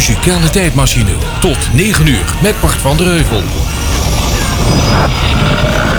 muzikale tijdmachine. Tot 9 uur met Bart van der Heuvel.